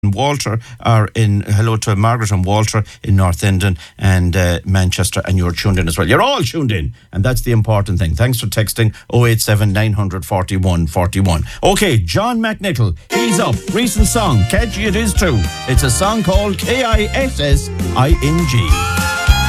Walter are in. Hello to Margaret and Walter in North Endon and Manchester, and you're tuned in as well. You're all tuned in, and that's the important thing. Thanks for texting 087 941 41. Okay, John McNichol, he's up. Recent song, catchy it is too. It's a song called Kissing.